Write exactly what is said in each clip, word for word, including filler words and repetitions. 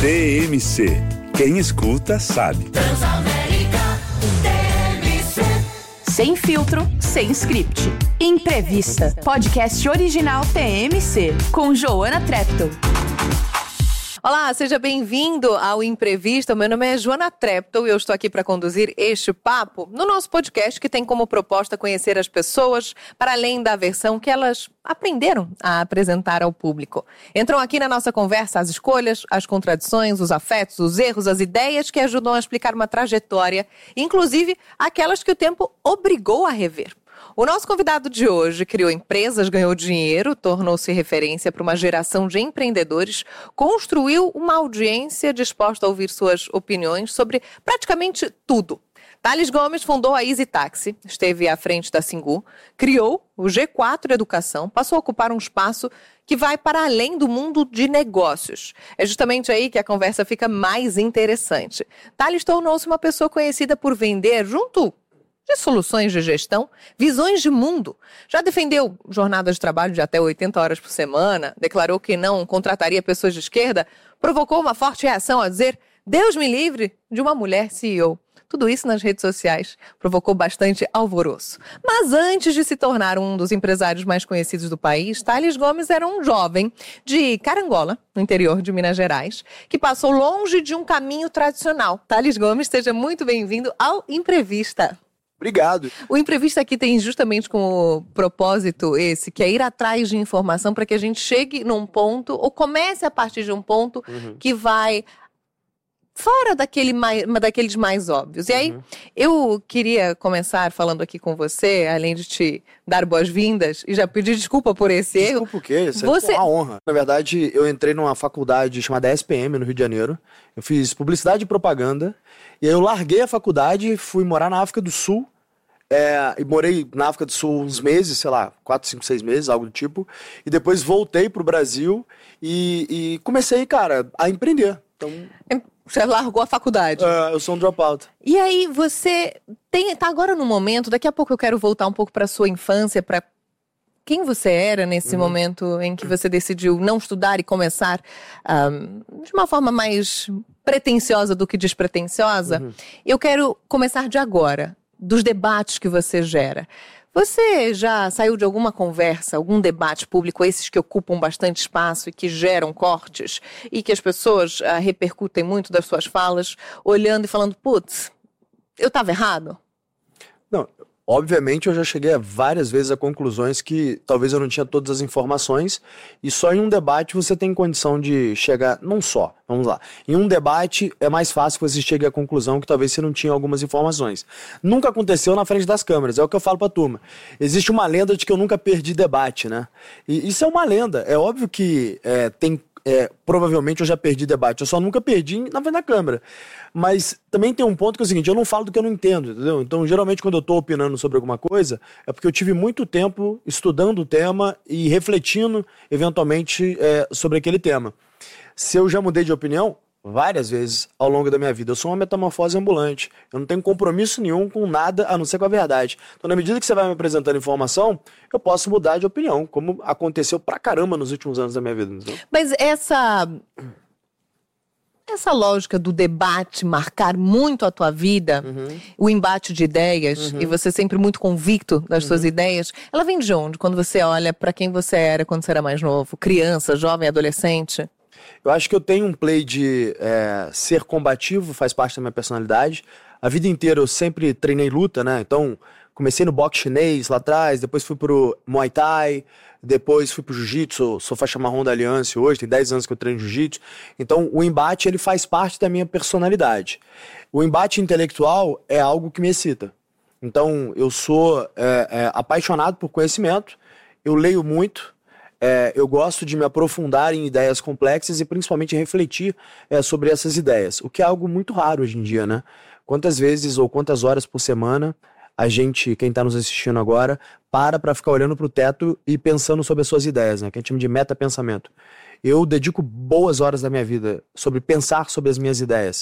T M C. Quem escuta sabe. Transamérica T M C. Sem filtro, sem script. Imprevista. Podcast original T M C. Com Joana Treptow. Olá, seja bem-vindo ao Imprevista. Meu nome é Joana Treptow e eu estou aqui para conduzir este papo no nosso podcast que tem como proposta conhecer as pessoas para além da versão que elas aprenderam a apresentar ao público. Entram aqui na nossa conversa as escolhas, as contradições, os afetos, os erros, as ideias que ajudam a explicar uma trajetória, inclusive aquelas que o tempo obrigou a rever. O nosso convidado de hoje criou empresas, ganhou dinheiro, tornou-se referência para uma geração de empreendedores, construiu uma audiência disposta a ouvir suas opiniões sobre praticamente tudo. Thales Gomes fundou a Easy Taxi, esteve à frente da Singu, criou o G quatro Educação, passou a ocupar um espaço que vai para além do mundo de negócios. É justamente aí que a conversa fica mais interessante. Thales tornou-se uma pessoa conhecida por vender, junto de soluções de gestão, visões de mundo. Já defendeu jornadas de trabalho de até oitenta horas por semana, declarou que não contrataria pessoas de esquerda, provocou uma forte reação ao dizer Deus me livre de uma mulher C E O. Tudo isso nas redes sociais provocou bastante alvoroço. Mas antes de se tornar um dos empresários mais conhecidos do país, Thales Gomes era um jovem de Carangola, no interior de Minas Gerais, que passou longe de um caminho tradicional. Thales Gomes, seja muito bem-vindo ao Imprevista. Obrigado. O Imprevista aqui tem justamente como propósito esse, que é ir atrás de informação para que a gente chegue num ponto, ou comece a partir de um ponto uhum. que vai fora daquele mais, daqueles mais óbvios. E aí, uhum. eu queria começar falando aqui com você, além de te dar boas-vindas, e já pedir desculpa por esse erro. Desculpa o quê? Isso você... é uma honra. Na verdade, eu entrei numa faculdade chamada S P M, no Rio de Janeiro. Eu fiz publicidade e propaganda. E aí eu larguei a faculdade e fui morar na África do Sul. É, e morei na África do Sul uns meses, sei lá, quatro, cinco, seis meses, algo do tipo. E depois voltei pro Brasil e, e comecei, cara, a empreender. Então... Você largou a faculdade. É, eu sou um dropout. E aí você tem, tá agora no momento, daqui a pouco eu quero voltar um pouco pra sua infância, pra quem você era nesse uhum. momento em que você decidiu não estudar e começar um, de uma forma mais pretensiosa do que despretensiosa. Uhum. Eu quero começar de agora, dos debates que você gera. Você já saiu de alguma conversa, algum debate público, esses que ocupam bastante espaço e que geram cortes e que as pessoas uh, repercutem muito das suas falas, olhando e falando, putz, eu estava errado? Não, obviamente eu já cheguei a várias vezes a conclusões que talvez eu não tinha todas as informações e só em um debate você tem condição de chegar, não só, vamos lá, em um debate é mais fácil que você chegue à conclusão que talvez você não tinha algumas informações. Nunca aconteceu na frente das câmeras, é o que eu falo pra turma. Existe uma lenda de que eu nunca perdi debate, né? E isso é uma lenda, é óbvio que é, tem... É, provavelmente eu já perdi debate, eu só nunca perdi na frente da câmera. Mas também tem um ponto que é o seguinte, eu não falo do que eu não entendo, entendeu? Então, geralmente, quando eu tô opinando sobre alguma coisa, é porque eu tive muito tempo estudando o tema e refletindo, eventualmente, é, sobre aquele tema. Se eu já mudei de opinião, várias vezes ao longo da minha vida. Eu sou uma metamorfose ambulante. Eu não tenho compromisso nenhum com nada, a não ser com a verdade. Então, na medida que você vai me apresentando informação, eu posso mudar de opinião, como aconteceu pra caramba nos últimos anos da minha vida. Entendeu? Mas essa... Essa lógica do debate marcar muito a tua vida, uhum. o embate de ideias, uhum. e você sempre muito convicto das uhum. suas ideias, ela vem de onde? Quando você olha pra quem você era quando você era mais novo? Criança, jovem, adolescente? Eu acho que eu tenho um play de é, ser combativo, faz parte da minha personalidade. A vida inteira eu sempre treinei luta, né? Então, comecei no boxe chinês lá atrás, depois fui pro Muay Thai, depois fui pro Jiu-Jitsu, sou faixa marrom da Aliança hoje, tem dez anos que eu treino Jiu-Jitsu. Então, o embate, ele faz parte da minha personalidade. O embate intelectual é algo que me excita. Então, eu sou é, é, apaixonado por conhecimento, eu leio muito, É, eu gosto de me aprofundar em ideias complexas e principalmente refletir é, sobre essas ideias, o que é algo muito raro hoje em dia, né? Quantas vezes ou quantas horas por semana a gente, quem está nos assistindo agora, para para ficar olhando para o teto e pensando sobre as suas ideias, né? Que a gente chama de metapensamento. Eu dedico boas horas da minha vida sobre pensar sobre as minhas ideias,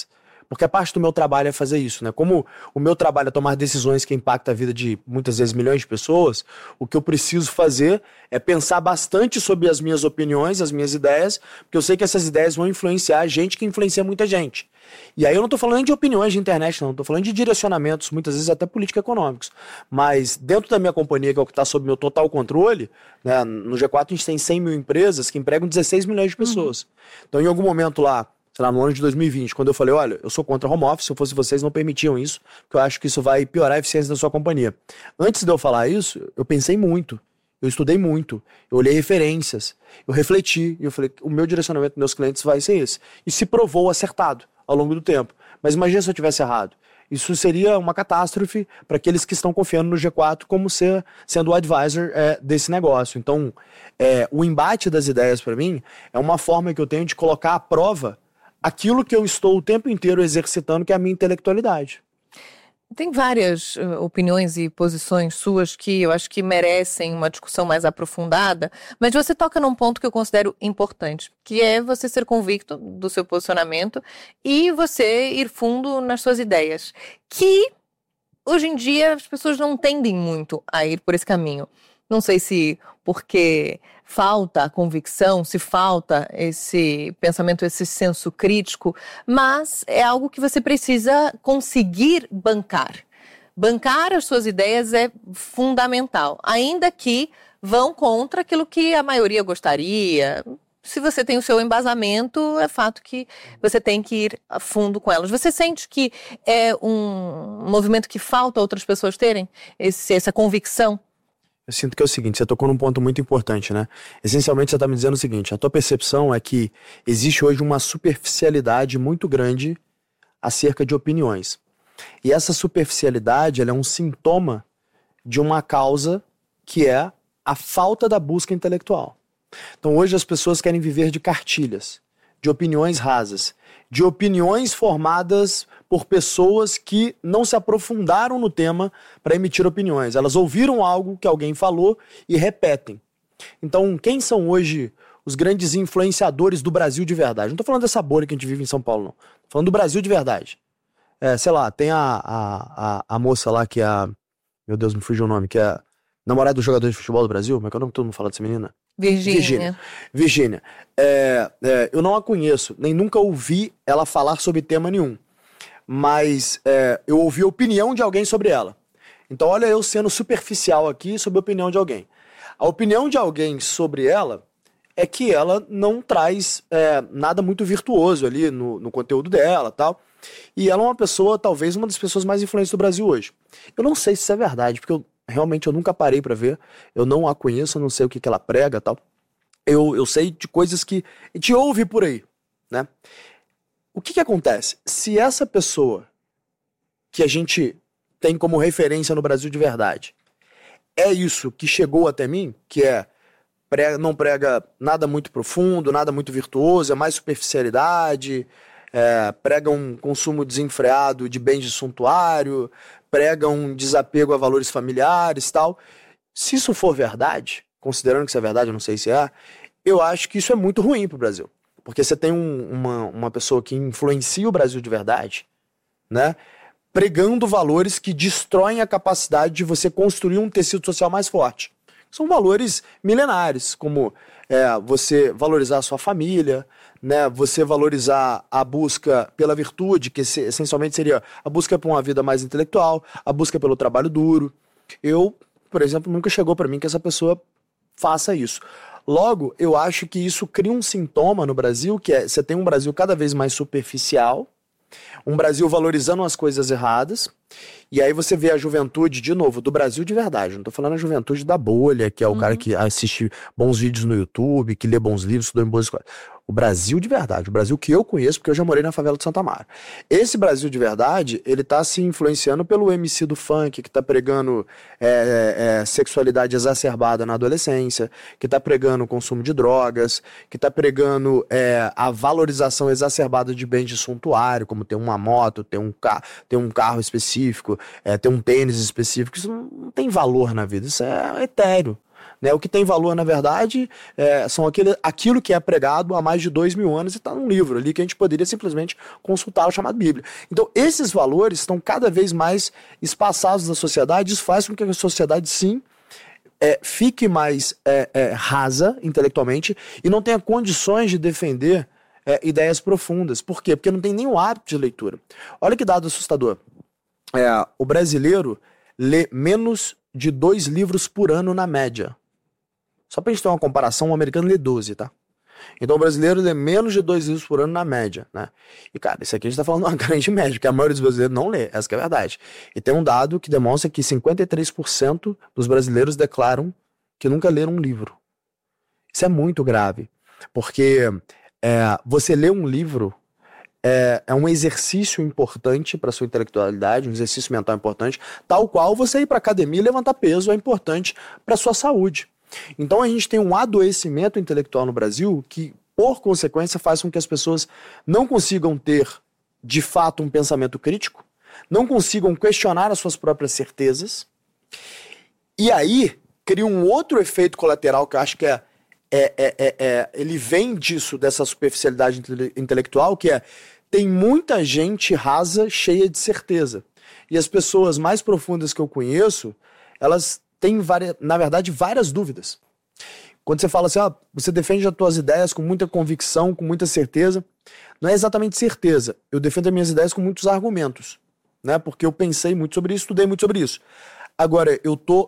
Porque a parte do meu trabalho é fazer isso, né? Como o meu trabalho é tomar decisões que impactam a vida de, muitas vezes, milhões de pessoas, o que eu preciso fazer é pensar bastante sobre as minhas opiniões, as minhas ideias, porque eu sei que essas ideias vão influenciar a gente que influencia muita gente. E aí eu não tô falando nem de opiniões de internet, não. Tô falando de direcionamentos, muitas vezes até político-econômicos. Mas dentro da minha companhia, que é o que está sob meu total controle, né, no G quatro a gente tem cem mil empresas que empregam dezesseis milhões de pessoas. Uhum. Então em algum momento lá, sei lá, no ano de dois mil e vinte, quando eu falei, olha, eu sou contra home office, se eu fosse vocês não permitiam isso, porque eu acho que isso vai piorar a eficiência da sua companhia. Antes de eu falar isso, eu pensei muito, eu estudei muito, eu olhei referências, eu refleti, e eu falei, o meu direcionamento dos meus clientes vai ser esse. E se provou acertado ao longo do tempo. Mas imagina se eu tivesse errado. Isso seria uma catástrofe para aqueles que estão confiando no G quatro como ser, sendo o advisor é, desse negócio. Então, é, o embate das ideias, para mim, é uma forma que eu tenho de colocar à prova aquilo que eu estou o tempo inteiro exercitando, que é a minha intelectualidade. Tem várias uh, opiniões e posições suas que eu acho que merecem uma discussão mais aprofundada, mas você toca num ponto que eu considero importante, que é você ser convicto do seu posicionamento e você ir fundo nas suas ideias, que hoje em dia as pessoas não tendem muito a ir por esse caminho. Não sei se porque falta a convicção, se falta esse pensamento, esse senso crítico, mas é algo que você precisa conseguir bancar. Bancar as suas ideias é fundamental, ainda que vão contra aquilo que a maioria gostaria. Se você tem o seu embasamento, é fato que você tem que ir a fundo com elas. Você sente que é um movimento que falta outras pessoas terem esse, essa convicção? Eu sinto que é o seguinte, você tocou num ponto muito importante, né? Essencialmente você está me dizendo o seguinte, a tua percepção é que existe hoje uma superficialidade muito grande acerca de opiniões. E essa superficialidade, ela é um sintoma de uma causa que é a falta da busca intelectual. Então hoje as pessoas querem viver de cartilhas, de opiniões rasas, de opiniões formadas por pessoas que não se aprofundaram no tema para emitir opiniões. Elas ouviram algo que alguém falou e repetem. Então, quem são hoje os grandes influenciadores do Brasil de verdade? Não estou falando dessa bolha que a gente vive em São Paulo, não. Estou falando do Brasil de verdade. É, sei lá, tem a, a, a, a moça lá que é a... Meu Deus, me fugiu o nome. Que é a namorada do jogador de futebol do Brasil. Como é que é o nome que todo mundo fala dessa menina? Virgínia. Virgínia. Virgínia. É, é, eu não a conheço, nem nunca ouvi ela falar sobre tema nenhum. Mas é, eu ouvi a opinião de alguém sobre ela. Então olha eu sendo superficial aqui sobre a opinião de alguém. A opinião de alguém sobre ela é que ela não traz é, nada muito virtuoso ali no, no conteúdo dela tal. E ela é uma pessoa, talvez uma das pessoas mais influentes do Brasil hoje. Eu não sei se isso é verdade, porque eu, realmente eu nunca parei pra ver. Eu não a conheço, eu não sei o que, que ela prega tal. Eu, eu sei de coisas que a gente ouve por aí, né? O que que acontece? Se essa pessoa que a gente tem como referência no Brasil de verdade é isso que chegou até mim, que é prega, não prega nada muito profundo, nada muito virtuoso, é mais superficialidade, é, prega um consumo desenfreado de bens de suntuário, prega um desapego a valores familiares e tal. Se isso for verdade, considerando que isso é verdade, eu não sei se é, eu acho que isso é muito ruim pro Brasil. Porque você tem um, uma, uma pessoa que influencia o Brasil de verdade, né, pregando valores que destroem a capacidade de você construir um tecido social mais forte. São valores milenares, como é, você valorizar a sua família, né, você valorizar a busca pela virtude, que essencialmente seria a busca por uma vida mais intelectual, a busca pelo trabalho duro. Eu, por exemplo, nunca chegou para mim que essa pessoa faça isso. Logo, eu acho que isso cria um sintoma no Brasil, que é, você tem um Brasil cada vez mais superficial, um Brasil valorizando as coisas erradas, e aí você vê a juventude, de novo, do Brasil de verdade, não tô falando a juventude da bolha, que é o uhum. cara que assiste bons vídeos no YouTube, que lê bons livros, estuda em boas escolas. O Brasil de verdade, o Brasil que eu conheço, porque eu já morei na favela de Santa Amaro. Esse Brasil de verdade, ele tá se influenciando pelo M C do funk, que tá pregando é, é, sexualidade exacerbada na adolescência, que tá pregando o consumo de drogas, que tá pregando é, a valorização exacerbada de bens de suntuário, como ter uma moto, ter um, ca- ter um carro específico, é, ter um tênis específico. Isso não, não tem valor na vida, isso é etéreo. Né? O que tem valor, na verdade, é, são aquele, aquilo que é pregado há mais de dois mil anos e está num livro ali que a gente poderia simplesmente consultar, o chamado Bíblia. Então, esses valores estão cada vez mais espaçados na sociedade. Isso faz com que a sociedade, sim, é, fique mais é, é, rasa intelectualmente e não tenha condições de defender é, ideias profundas. Por quê? Porque não tem nenhum hábito de leitura. Olha que dado assustador. É, o brasileiro lê menos de dois livros por ano na média. Só pra gente ter uma comparação, o americano lê doze, tá? Então o brasileiro lê menos de dois livros por ano na média, né? E, cara, isso aqui a gente tá falando de uma grande média, porque a maioria dos brasileiros não lê, essa que é a verdade. E tem um dado que demonstra que cinquenta e três por cento dos brasileiros declaram que nunca leram um livro. Isso é muito grave, porque é, você ler um livro é, é um exercício importante para sua intelectualidade, um exercício mental importante, tal qual você ir pra academia e levantar peso é importante para sua saúde. Então a gente tem um adoecimento intelectual no Brasil que, por consequência, faz com que as pessoas não consigam ter, de fato, um pensamento crítico, não consigam questionar as suas próprias certezas, e aí cria um outro efeito colateral que eu acho que é, é, é, é, é ele vem disso, dessa superficialidade intele- intelectual, que é, tem muita gente rasa, cheia de certeza. E as pessoas mais profundas que eu conheço, elas tem, várias, na verdade, várias dúvidas. Quando você fala assim, ah, você defende as suas ideias com muita convicção, com muita certeza, não é exatamente certeza. Eu defendo as minhas ideias com muitos argumentos, né? Porque eu pensei muito sobre isso, estudei muito sobre isso. Agora, eu tô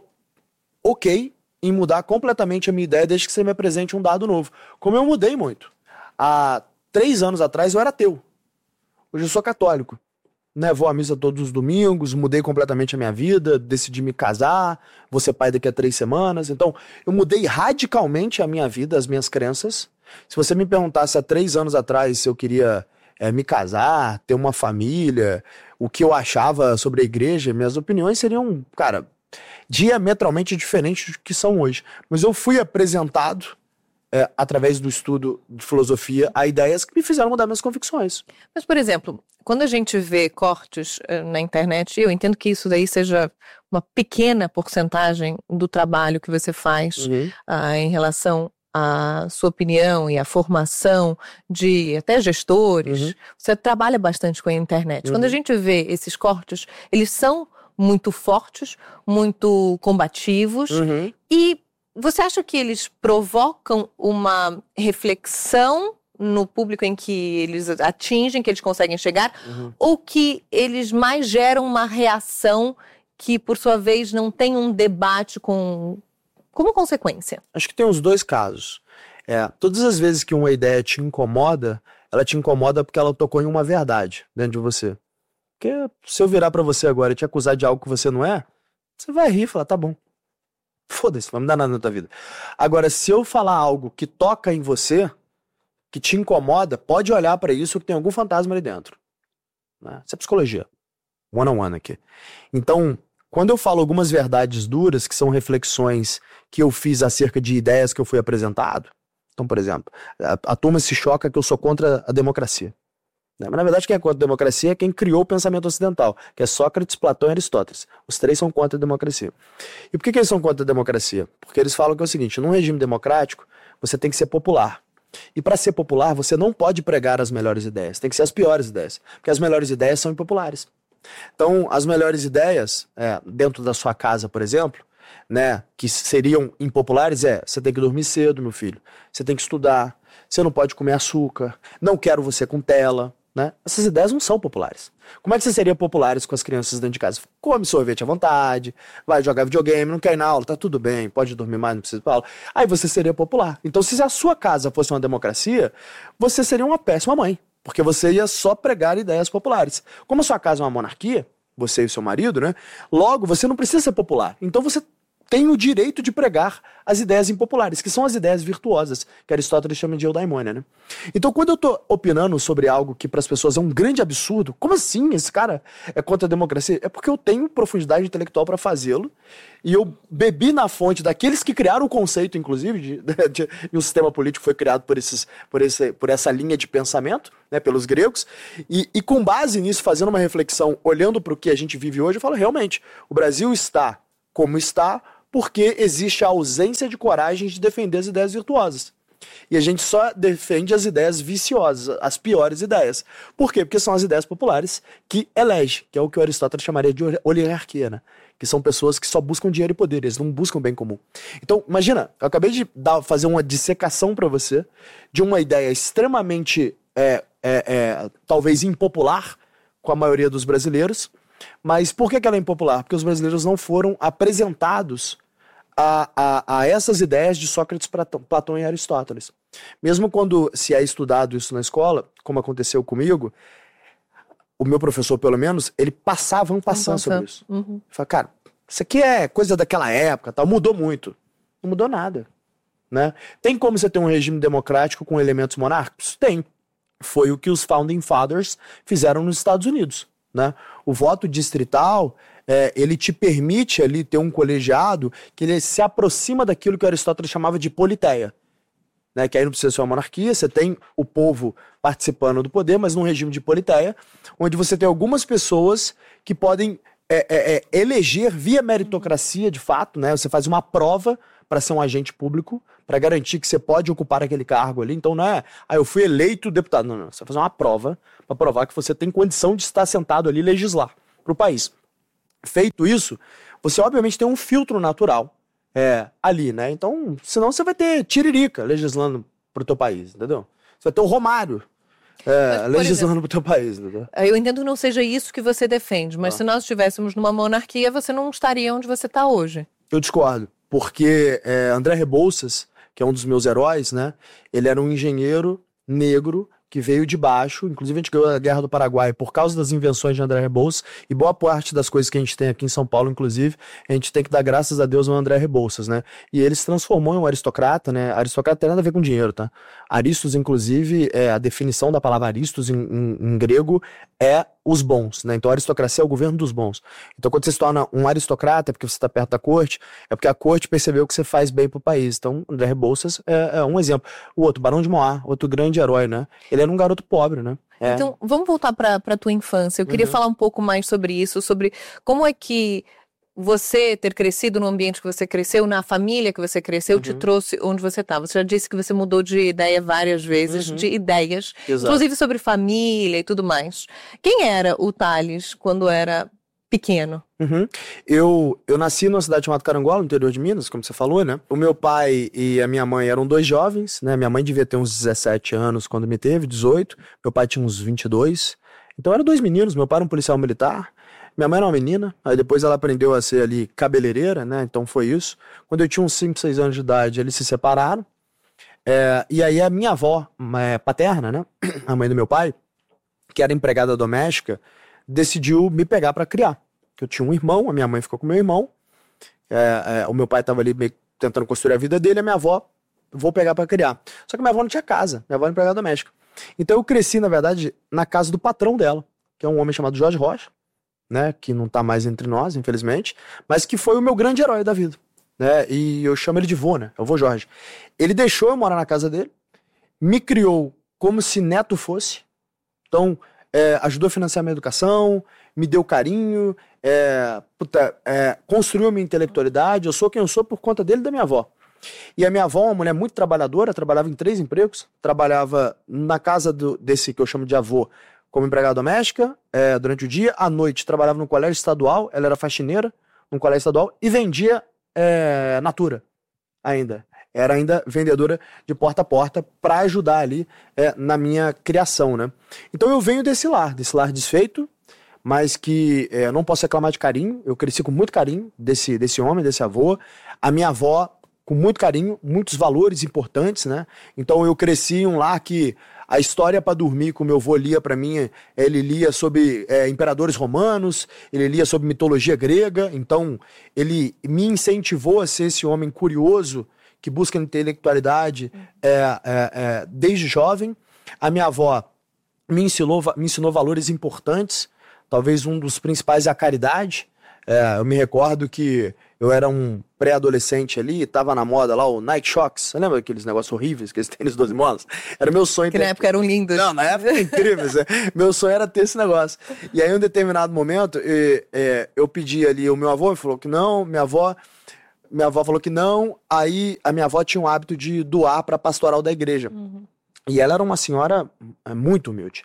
ok em mudar completamente a minha ideia desde que você me apresente um dado novo. Como eu mudei muito. Há três anos atrás eu era ateu. Hoje eu sou católico. Né, vou à missa todos os domingos, mudei completamente a minha vida, decidi me casar, vou ser pai daqui a três semanas. Então, eu mudei radicalmente a minha vida, as minhas crenças. Se você me perguntasse há três anos atrás se eu queria é, me casar, ter uma família, o que eu achava sobre a igreja, minhas opiniões seriam, cara, diametralmente diferentes do que são hoje. Mas eu fui apresentado, É, através do estudo de filosofia, a ideias que me fizeram mudar minhas convicções. Mas, por exemplo, quando a gente vê cortes uh, na internet, eu entendo que isso daí seja uma pequena porcentagem do trabalho que você faz Uhum. uh, em relação à sua opinião e à formação de até gestores. Uhum. Você trabalha bastante com a internet. Uhum. Quando a gente vê esses cortes, eles são muito fortes, muito combativos Uhum. e você acha que eles provocam uma reflexão no público em que eles atingem, que eles conseguem chegar, Uhum. ou que eles mais geram uma reação que, por sua vez, não tem um debate com, como consequência? Acho que tem os dois casos. É, todas as vezes que uma ideia te incomoda, ela te incomoda porque ela tocou em uma verdade dentro de você. Porque se eu virar pra você agora e te acusar de algo que você não é, você vai rir e falar, tá bom. Foda-se, não vai me dar nada na tua vida. Agora, se eu falar algo que toca em você, que te incomoda, pode olhar pra isso que tem algum fantasma ali dentro. Né? Isso é psicologia. One on one aqui. Então, quando eu falo algumas verdades duras, que são reflexões que eu fiz acerca de ideias que eu fui apresentado, então, por exemplo, a, a turma se choca que eu sou contra a democracia. Mas, na verdade, quem é contra a democracia é quem criou o pensamento ocidental, que é Sócrates, Platão e Aristóteles. Os três são contra a democracia. E por que, que eles são contra a democracia? Porque eles falam que é o seguinte, num regime democrático, você tem que ser popular. E para ser popular, você não pode pregar as melhores ideias, tem que ser as piores ideias, porque as melhores ideias são impopulares. Então, as melhores ideias, é, dentro da sua casa, por exemplo, né, que seriam impopulares, é, você tem que dormir cedo, meu filho, você tem que estudar, você não pode comer açúcar, não quero você com tela. Né? Essas ideias não são populares. Como é que você seria populares com as crianças dentro de casa? Come sorvete à vontade, vai jogar videogame, não quer ir na aula, tá tudo bem, pode dormir mais, não precisa ir pra aula. Aí você seria popular. Então, se a sua casa fosse uma democracia, você seria uma péssima mãe, porque você ia só pregar ideias populares. Como a sua casa é uma monarquia, você e o seu marido, né? Logo, você não precisa ser popular. Então você tem o direito de pregar as ideias impopulares, que são as ideias virtuosas, que Aristóteles chama de eudaimonia, né? Então, quando eu tô opinando sobre algo que para as pessoas é um grande absurdo, como assim esse cara é contra a democracia? É porque eu tenho profundidade intelectual para fazê-lo, e eu bebi na fonte daqueles que criaram o conceito, inclusive, de, de, de, e o sistema político foi criado por, esses, por, esse, por essa linha de pensamento, né, pelos gregos, e, e com base nisso, fazendo uma reflexão, olhando para o que a gente vive hoje, eu falo, realmente, o Brasil está como está, porque existe a ausência de coragem de defender as ideias virtuosas. E a gente só defende as ideias viciosas, as piores ideias. Por quê? Porque são as ideias populares que elegem, que é o que o Aristóteles chamaria de oligarquia, né? Que são pessoas que só buscam dinheiro e poder, eles não buscam bem comum. Então, imagina, eu acabei de dar, fazer uma dissecação para você de uma ideia extremamente, é, é, é, talvez impopular com a maioria dos brasileiros. Mas por que que ela é impopular? Porque os brasileiros não foram apresentados A, a, a essas ideias de Sócrates, Platão, Platão e Aristóteles. Mesmo quando se é estudado isso na escola, como aconteceu comigo, o meu professor, pelo menos, ele passava um passando sobre isso. Uhum. Fala, cara, isso aqui é coisa daquela época, tal, mudou muito. Não mudou nada. Né? Tem como você ter um regime democrático com elementos monárquicos? Tem. Foi o que os Founding Fathers fizeram nos Estados Unidos. Né? O voto distrital... É, ele te permite ali ter um colegiado que ele se aproxima daquilo que Aristóteles chamava de politeia, né? Que aí não precisa ser uma monarquia, você tem o povo participando do poder, mas num regime de politeia, onde você tem algumas pessoas que podem é, é, é, eleger via meritocracia, de fato, né? Você faz uma prova para ser um agente público, para garantir que você pode ocupar aquele cargo ali. Então não é, ah, eu fui eleito deputado. Não, não. Você vai fazer uma prova para provar que você tem condição de estar sentado ali e legislar para o país. Feito isso, você obviamente tem um filtro natural é, ali, né? Então, senão você vai ter Tiririca legislando pro teu país, entendeu? Você vai ter o Romário é, mas, legislando exemplo, pro teu país, entendeu? Eu entendo que não seja isso que você defende, mas ah. se nós estivéssemos numa monarquia, você não estaria onde você está hoje. Eu discordo, porque é, André Rebouças, que é um dos meus heróis, né? Ele era um engenheiro negro que veio de baixo, inclusive a gente ganhou a Guerra do Paraguai por causa das invenções de André Rebouças, e boa parte das coisas que a gente tem aqui em São Paulo, inclusive, a gente tem que dar graças a Deus ao André Rebouças, né? E ele se transformou em um aristocrata, né? Aristocrata tem nada a ver com dinheiro, tá? Aristos, inclusive, é, a definição da palavra aristos em, em, em grego é os bons, né? Então a aristocracia é o governo dos bons. Então quando você se torna um aristocrata é porque você está perto da corte, é porque a corte percebeu que você faz bem pro país. Então André Rebouças é, é um exemplo. O outro, Barão de Moá, outro grande herói, né? Ele era um garoto pobre, né? É. Então vamos voltar para a tua infância. Eu queria uhum. falar um pouco mais sobre isso, sobre como é que você ter crescido no ambiente que você cresceu, na família que você cresceu, uhum. te trouxe onde você está. Você já disse que você mudou de ideia várias vezes, uhum. de ideias, Exato. Inclusive sobre família e tudo mais. Quem era o Thales quando era pequeno? Uhum. Eu, eu nasci numa cidade chamada Carangola, no interior de Minas, como você falou, né? O meu pai e a minha mãe eram dois jovens, né? Minha mãe devia ter uns dezessete anos quando me teve, dezoito. Meu pai tinha uns vinte e dois. Então eram dois meninos, meu pai era um policial militar. Minha mãe era uma menina, aí depois ela aprendeu a ser ali cabeleireira, né? Então foi isso. Quando eu tinha uns cinco, seis anos de idade, eles se separaram. É, e aí a minha avó é, paterna, né? A mãe do meu pai, que era empregada doméstica, decidiu me pegar pra criar. Eu tinha um irmão, a minha mãe ficou com meu irmão. É, é, o meu pai tava ali meio tentando construir a vida dele, a minha avó, vou pegar pra criar. Só que minha avó não tinha casa, minha avó era empregada doméstica. Então eu cresci, na verdade, na casa do patrão dela, que é um homem chamado Jorge Rocha, né, que não tá mais entre nós, infelizmente, mas que foi o meu grande herói da vida, né, e eu chamo ele de vô, né, é o vô Jorge. Ele deixou eu morar na casa dele, me criou como se neto fosse, então é, ajudou a financiar minha educação, me deu carinho, é, puta, é, construiu minha intelectualidade, eu sou quem eu sou por conta dele e da minha avó. E a minha avó, uma mulher muito trabalhadora, trabalhava em três empregos, trabalhava na casa do, desse que eu chamo de avô, como empregada doméstica, é, durante o dia, à noite trabalhava no colégio estadual, ela era faxineira no colégio estadual e vendia é, Natura ainda. Era ainda vendedora de porta a porta para ajudar ali é, na minha criação, né? Então eu venho desse lar, desse lar desfeito, mas que é, não posso reclamar de carinho, eu cresci com muito carinho desse, desse homem, desse avô. A minha avó, com muito carinho, muitos valores importantes, né? Então eu cresci em um lar que a história para dormir que o meu avô lia para mim, ele lia sobre é, imperadores romanos, ele lia sobre mitologia grega, então ele me incentivou a ser esse homem curioso que busca intelectualidade é, é, é, desde jovem. A minha avó me ensinou, me ensinou valores importantes, talvez um dos principais é a caridade. É, eu me recordo que eu era um pré-adolescente ali, tava na moda lá o Nike Shox. Você lembra aqueles negócios horríveis, aqueles tênis doze molas? Era meu sonho. Que ter... na época eram lindos. Não, na época incríveis. É. Meu sonho era ter esse negócio. E aí, em um determinado momento, eu, eu pedi ali, o meu avô falou que não, minha avó minha avó falou que não, aí a minha avó tinha o hábito de doar pra pastoral da igreja. Uhum. E ela era uma senhora muito humilde.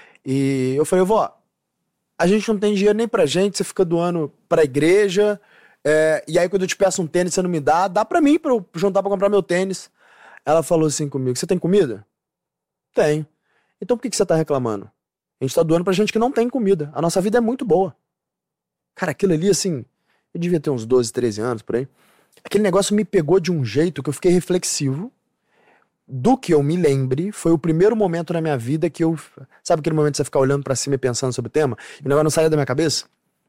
E eu falei, vó, a gente não tem dinheiro nem pra gente, você fica doando pra igreja, é, e aí quando eu te peço um tênis você não me dá, dá pra mim pra eu juntar pra comprar meu tênis. Ela falou assim comigo, você tem comida? Tenho. Então por que, que você tá reclamando? A gente tá doando pra gente que não tem comida. A nossa vida é muito boa. Cara, aquilo ali, assim, eu devia ter uns doze, treze anos, por aí. Aquele negócio me pegou de um jeito que eu fiquei reflexivo. Do que eu me lembre, foi o primeiro momento na minha vida que eu... Sabe aquele momento que você fica olhando pra cima e pensando sobre o tema? E o negócio não saía da minha cabeça?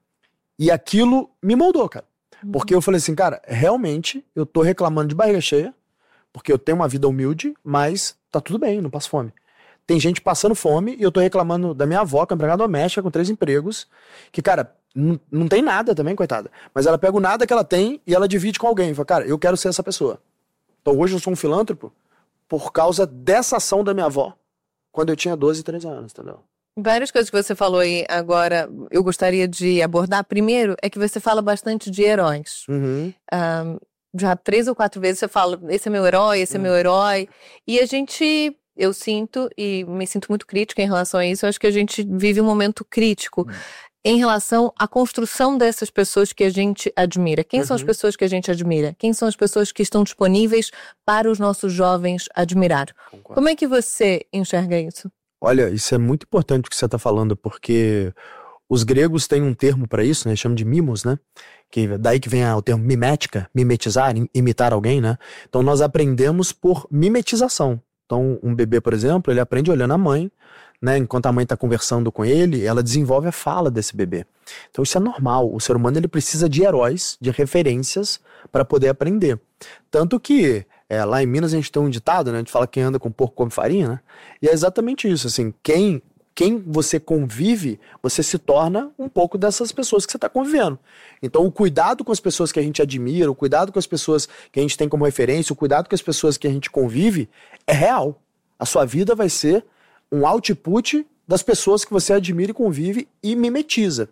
E aquilo me moldou, cara. Uhum. Porque eu falei assim, cara, realmente eu tô reclamando de barriga cheia, porque eu tenho uma vida humilde, mas tá tudo bem, não passo fome. Tem gente passando fome e eu tô reclamando da minha avó, que é empregada doméstica, com três empregos, que, cara, não, não tem nada também, coitada. Mas ela pega o nada que ela tem e ela divide com alguém. Fala, cara, eu quero ser essa pessoa. Então hoje eu sou um filântropo por causa dessa ação da minha avó, quando eu tinha doze, treze anos, entendeu? Várias coisas que você falou aí agora, eu gostaria de abordar. Primeiro, é que você fala bastante de heróis. Uhum. Um, já três ou quatro vezes você fala, esse é meu herói, esse uhum. é meu herói. E a gente, eu sinto, e me sinto muito crítica em relação a isso, eu acho que a gente vive um momento crítico. Uhum. Em relação à construção dessas pessoas que a gente admira. Quem uhum. são as pessoas que a gente admira? Quem são as pessoas que estão disponíveis para os nossos jovens admirar? Concordo. Como é que você enxerga isso? Olha, isso é muito importante o que você está falando, porque os gregos têm um termo para isso, né? Chamam de mimos, né? Que daí que vem o termo mimética, mimetizar, imitar alguém, né? Então nós aprendemos por mimetização. Então um bebê, por exemplo, ele aprende olhando a mãe, né, enquanto a mãe está conversando com ele, ela desenvolve a fala desse bebê. Então isso é normal. O ser humano ele precisa de heróis, de referências para poder aprender. Tanto que é, lá em Minas a gente tem um ditado, né, a gente fala quem anda com porco come farinha, né? E é exatamente isso. Assim, quem, quem você convive, você se torna um pouco dessas pessoas que você está convivendo. Então o cuidado com as pessoas que a gente admira, o cuidado com as pessoas que a gente tem como referência, o cuidado com as pessoas que a gente convive é real. A sua vida vai ser um output das pessoas que você admira e convive e mimetiza.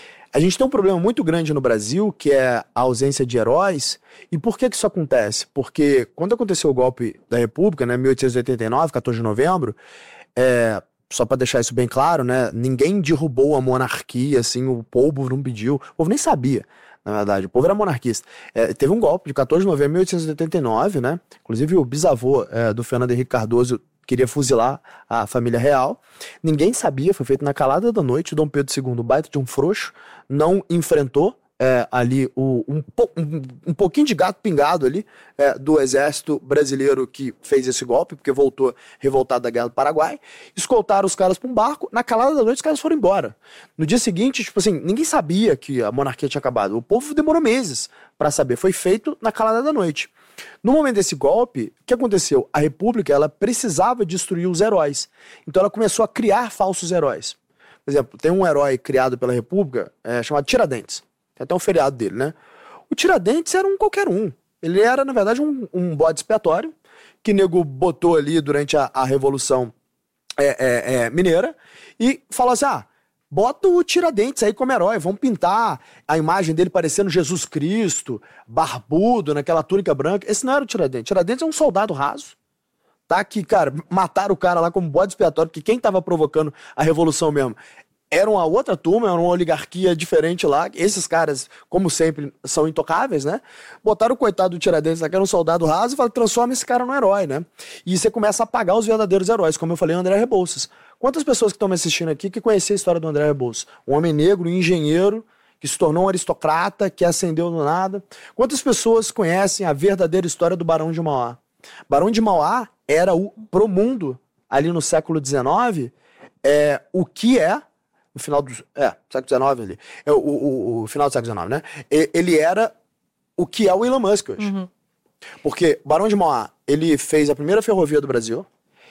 A gente tem um problema muito grande no Brasil, que é a ausência de heróis. E por que que isso acontece? Porque quando aconteceu o golpe da República, né, mil oitocentos e oitenta e nove, quatorze de novembro, é, só para deixar isso bem claro, né, ninguém derrubou a monarquia, assim, o povo não pediu, o povo nem sabia. Na verdade, o povo era monarquista. É, teve um golpe de quatorze de novembro de mil oitocentos e oitenta e nove, né? Inclusive o bisavô é, do Fernando Henrique Cardoso queria fuzilar a família real. Ninguém sabia, foi feito na calada da noite. Dom Pedro segundo, baita de um frouxo, não enfrentou é, ali o, um, um, um pouquinho de gato pingado ali é, do exército brasileiro que fez esse golpe, porque voltou revoltado da guerra do Paraguai. Escoltaram os caras para um barco. Na calada da noite os caras foram embora. No dia seguinte, tipo assim, ninguém sabia que a monarquia tinha acabado. O povo demorou meses para saber. Foi feito na calada da noite. No momento desse golpe, o que aconteceu? A República ela precisava destruir os heróis. Então ela começou a criar falsos heróis. Por exemplo, tem um herói criado pela República é, chamado Tiradentes. Tem até um feriado dele, né? O Tiradentes era um qualquer um. Ele era, na verdade, um, um bode expiatório que nego botou ali durante a, a Revolução é, é, é, Mineira e falou assim, ah, bota o Tiradentes aí como herói, vamos pintar a imagem dele parecendo Jesus Cristo, barbudo, naquela túnica branca. Esse não era o Tiradentes. Tiradentes é um soldado raso, tá? Que, cara, mataram o cara lá como bode expiatório, porque quem tava provocando a revolução mesmo era uma outra turma, era uma oligarquia diferente lá. Esses caras, como sempre, são intocáveis, né? Botaram o coitado do Tiradentes lá, que era um soldado raso, e falaram, transforma esse cara num herói, né? E você começa a apagar os verdadeiros heróis, como eu falei, o André Rebouças. Quantas pessoas que estão me assistindo aqui que conheciam a história do André Rebouças? Um homem negro, um engenheiro, que se tornou um aristocrata, que ascendeu do nada. Quantas pessoas conhecem a verdadeira história do Barão de Mauá? Barão de Mauá era, o, pro mundo, ali no século dezenove, é, o que é no final do é, século dezenove ali, é, o, o, o final do século dezenove, né? Ele era o que é o Elon Musk hoje. Uhum. Porque Barão de Mauá, ele fez a primeira ferrovia do Brasil,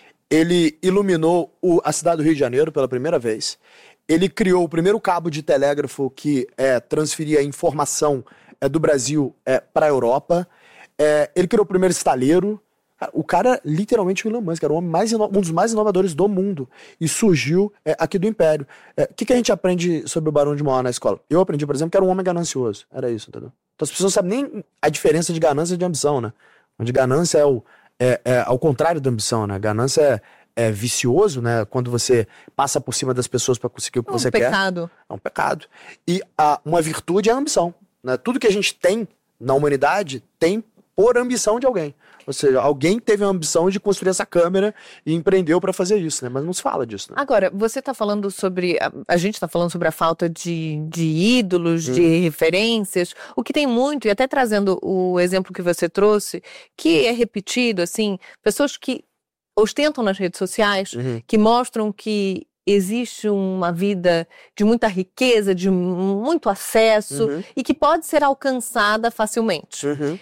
ele iluminou o, a cidade do Rio de Janeiro pela primeira vez, ele criou o primeiro cabo de telégrafo que é, transferia informação é, do Brasil é, para a Europa, é, ele criou o primeiro estaleiro, O cara, literalmente, o Elon Musk, era o homem mais ino... um dos mais inovadores do mundo. E surgiu é, aqui do Império. O é, que, que a gente aprende sobre o Barão de Mauá na escola? Eu aprendi, por exemplo, que era um homem ganancioso. Era isso, entendeu? Então as pessoas não sabem nem a diferença de ganância e de ambição, né? Onde ganância é, o, é, é ao contrário da ambição, né? Ganância é, é vicioso, né? Quando você passa por cima das pessoas para conseguir o que É um você quer. pecado. É um pecado. E a, uma virtude é a ambição, né? Tudo que a gente tem na humanidade tem por ambição de alguém. Ou seja, alguém teve a ambição de construir essa câmera e empreendeu para fazer isso, né? Mas não se fala disso, né? Agora, você está falando sobre... A, a gente está falando sobre a falta de, de ídolos, hum. de referências, o que tem muito, e até trazendo o exemplo que você trouxe, que é repetido, assim, pessoas que ostentam nas redes sociais, uhum. que mostram que existe uma vida de muita riqueza, de muito acesso, uhum. e que pode ser alcançada facilmente. Uhum.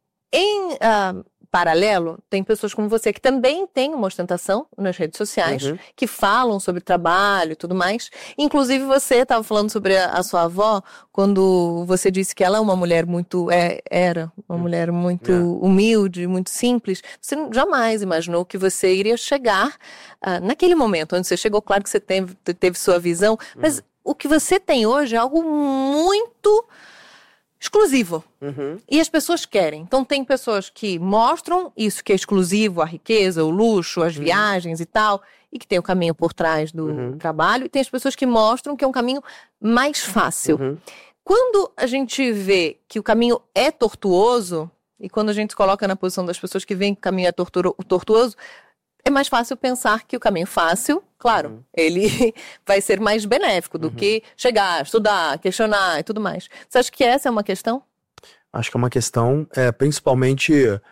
Em uh, paralelo, tem pessoas como você que também têm uma ostentação nas redes sociais, uhum. que falam sobre trabalho e tudo mais. Inclusive, você estava falando sobre a, a sua avó, quando você disse que ela é uma mulher muito... É, era uma mulher muito yeah. humilde, muito simples. Você jamais imaginou que você iria chegar uh, naquele momento onde você chegou. Claro que você teve, teve sua visão, uhum. mas o que você tem hoje é algo muito... exclusivo. Uhum. E as pessoas querem. Então tem pessoas que mostram isso que é exclusivo, a riqueza, o luxo, as uhum. viagens e tal, e que tem o caminho por trás do uhum. trabalho. E tem as pessoas que mostram que é um caminho mais fácil. Uhum. Quando a gente vê que o caminho é tortuoso, e quando a gente se coloca na posição das pessoas que veem que o caminho é torturo, tortuoso, é mais fácil pensar que o caminho fácil, claro, uhum. ele vai ser mais benéfico do uhum. que chegar, estudar, questionar e tudo mais. Você acha que essa é uma questão? Acho que é uma questão, é, principalmente,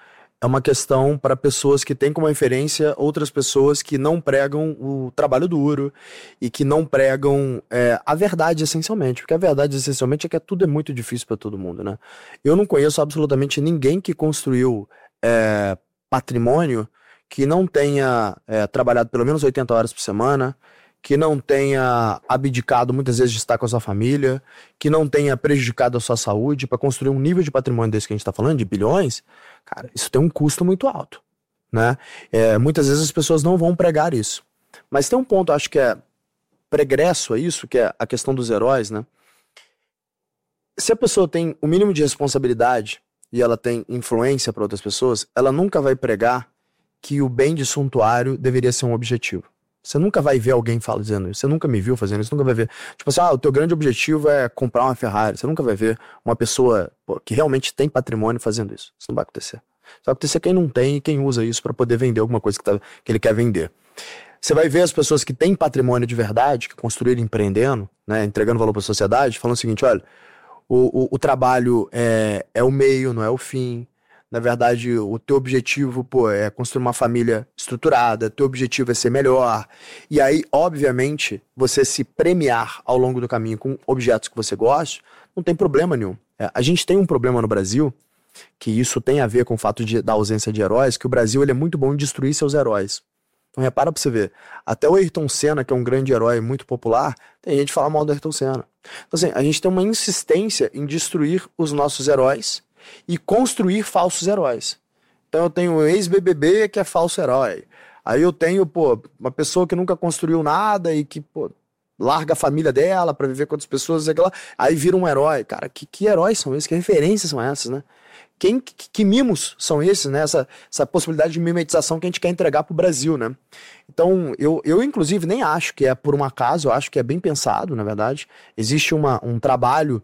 é uma questão para pessoas que têm como referência outras pessoas que não pregam o trabalho duro e que não pregam é, a verdade essencialmente. Porque a verdade essencialmente é que tudo é muito difícil para todo mundo, né? Eu não conheço absolutamente ninguém que construiu é, patrimônio que não tenha é, trabalhado pelo menos oitenta horas por semana, que não tenha abdicado muitas vezes de estar com a sua família, que não tenha prejudicado a sua saúde para construir um nível de patrimônio desse que a gente está falando, de bilhões. Cara, isso tem um custo muito alto, né? É, muitas vezes as pessoas não vão pregar isso. Mas tem um ponto, acho que é pregresso a isso, que é a questão dos heróis, né? Se a pessoa tem o mínimo de responsabilidade e ela tem influência para outras pessoas, ela nunca vai pregar que o bem de suntuário deveria ser um objetivo. Você nunca vai ver alguém fala, dizendo isso. Você nunca me viu fazendo isso, nunca vai ver. Tipo assim, ah, o teu grande objetivo é comprar uma Ferrari. Você nunca vai ver uma pessoa pô, que realmente tem patrimônio fazendo isso. Isso não vai acontecer. Isso vai acontecer quem não tem e quem usa isso para poder vender alguma coisa que, tá, que ele quer vender. Você vai ver as pessoas que têm patrimônio de verdade, que construíram empreendendo, né, entregando valor para a sociedade, falando o seguinte, olha, o, o, o trabalho é, é o meio, não é o fim. Na verdade, o teu objetivo, pô, é construir uma família estruturada, teu objetivo é ser melhor. E aí, obviamente, você se premiar ao longo do caminho com objetos que você gosta, não tem problema nenhum. É, a gente tem um problema no Brasil, que isso tem a ver com o fato de, da ausência de heróis, que o Brasil ele é muito bom em destruir seus heróis. Então repara pra você ver, até o Ayrton Senna, que é um grande herói muito popular, tem gente que fala mal do Ayrton Senna. Então assim, a gente tem uma insistência em destruir os nossos heróis e construir falsos heróis. Então eu tenho o ex-B B B que é falso herói. Aí eu tenho, pô, uma pessoa que nunca construiu nada e que, pô, larga a família dela pra viver com outras pessoas, aquela, aí vira um herói. Cara, que, que heróis são esses? Que referências são essas, né? Quem, que, que mimos são esses, né? Essa, essa possibilidade de mimetização que a gente quer entregar pro Brasil, né? Então, eu, eu inclusive nem acho que é por um acaso, eu acho que é bem pensado, na verdade. Existe uma, um trabalho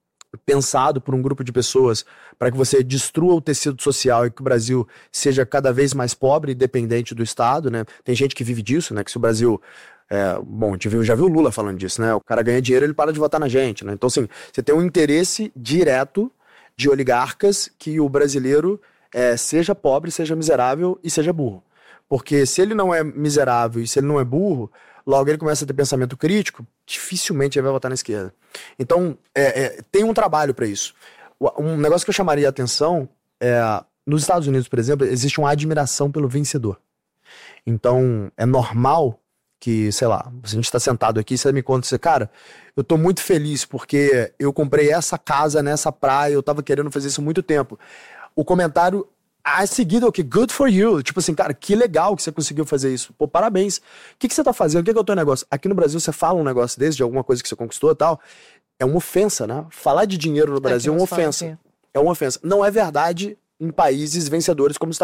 pensado por um grupo de pessoas para que você destrua o tecido social e que o Brasil seja cada vez mais pobre e dependente do Estado, né? Tem gente que vive disso, né? Que se o Brasil... É, bom, a gente viu, já viu o Lula falando disso, né? O cara ganha dinheiro, ele para de votar na gente, né? Então, assim, você tem um interesse direto de oligarcas que o brasileiro é, seja pobre, seja miserável e seja burro. Porque se ele não é miserável e se ele não é burro, logo ele começa a ter pensamento crítico, dificilmente ele vai votar na esquerda. Então, é, é, tem um trabalho para isso. Um negócio que eu chamaria a atenção é, nos Estados Unidos, por exemplo, existe uma admiração pelo vencedor. Então, é normal que, sei lá, se a gente tá sentado aqui, você me conta, você, cara, eu tô muito feliz porque eu comprei essa casa nessa praia, eu tava querendo fazer isso há muito tempo. O comentário A seguida, o que? Good for you. Tipo assim, cara, que legal que você conseguiu fazer isso. Pô, parabéns. O que, que você tá fazendo? O que, que é o teu negócio? Aqui no Brasil, você fala um negócio desse, de alguma coisa que você conquistou e tal, é uma ofensa, né? Falar de dinheiro no Brasil é uma ofensa. É uma ofensa. Não é verdade em países vencedores como os Estados